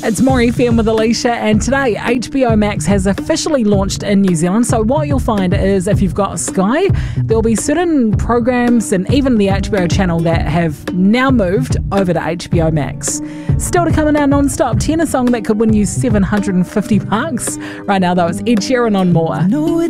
It's More FM with Alicia, and today HBO Max has officially launched in New Zealand. So what you'll find is if you've got Sky, there'll be certain programs and even the HBO channel that have now moved over to HBO Max. Still to come in our non-stop 10, a song that could win you $750. Right now though, it's Ed Sheeran on More.